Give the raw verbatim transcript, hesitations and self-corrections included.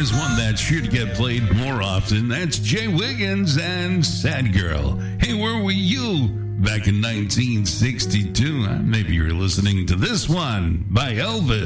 Here's one that's sure to get played more often. That's Jay Wiggins and Sad Girl. Hey, where were you back in nineteen sixty-two? Maybe you were listening to this one by Elvis.